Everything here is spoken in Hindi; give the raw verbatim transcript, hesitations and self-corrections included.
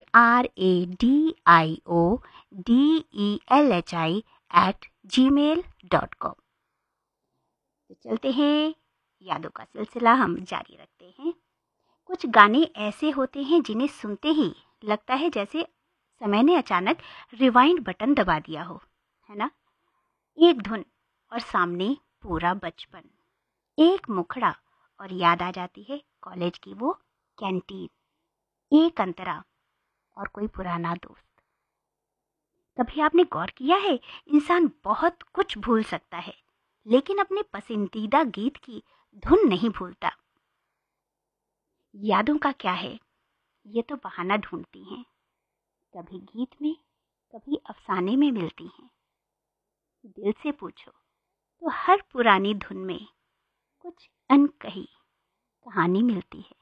R A D I O D E L H I eight ji mail dot com. तो चलते हैं, यादों का सिलसिला हम जारी रखते हैं। कुछ गाने ऐसे होते हैं जिन्हें सुनते ही लगता है जैसे समय ने अचानक रिवाइंड बटन दबा दिया हो, है ना। एक धुन और सामने पूरा बचपन, एक मुखड़ा और याद आ जाती है कॉलेज की वो कैंटीन, एक अंतरा और कोई पुराना दोस्त। कभी आपने गौर किया है, इंसान बहुत कुछ भूल सकता है लेकिन अपने पसंदीदा गीत की धुन नहीं भूलता। यादों का क्या है, ये तो बहाना ढूंढती हैं, कभी गीत में कभी अफसाने में मिलती हैं। दिल से पूछो तो हर पुरानी धुन में कुछ अनकही कहानी मिलती है।